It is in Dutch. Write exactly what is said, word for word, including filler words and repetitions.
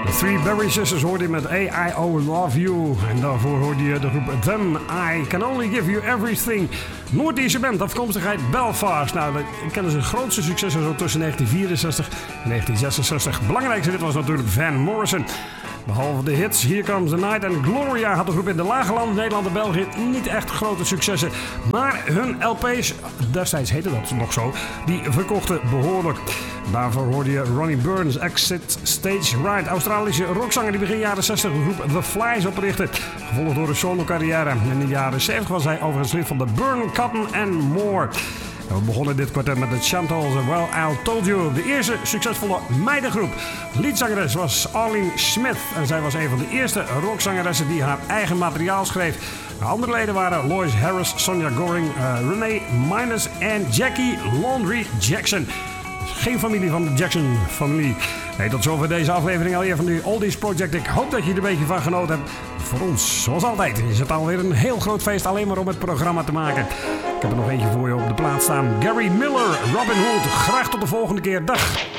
De Three Berry Sisters hoorde je met A I O Love You. En daarvoor hoorde je de groep Them I Can Only Give You Everything. Noord-Ierse band, afkomstig uit Belfast. Nou, dat kennen ze grootste successen zo tussen negentien vierenzestig en negentien zesenzestig. Belangrijkste hit was natuurlijk Van Morrison. Behalve de hits Here Comes the Night en Gloria had de groep in de lage landen, Nederland en België niet echt grote successen. Maar hun L P's, destijds heette dat nog zo, die verkochten behoorlijk. Daarvoor hoorde je Ronnie Burns, Exit Stage Right, Australische rockzanger die begin jaren zestig de groep The Flies oprichtte. Gevolgd door een solo carrière. In de jaren zeventig was hij overigens lid van The Burn, Cotton and More. We begonnen dit kwartet met de Chantals Well I Told You, de eerste succesvolle meidengroep. Liedzangeres was Arlene Smith en zij was een van de eerste rockzangeressen die haar eigen materiaal schreef. De andere leden waren Lois Harris, Sonja Goring, uh, Renee Minus en Jackie Laundry Jackson. Geen familie van de Jackson-familie. Nee, tot zover deze aflevering alweer van de Oldies Project. Ik hoop dat je er een beetje van genoten hebt. Voor ons, zoals altijd, is het alweer een heel groot feest alleen maar om het programma te maken. Ik heb er nog eentje voor je op de plaat staan. Gary Miller, Robin Hood. Graag tot de volgende keer. Dag!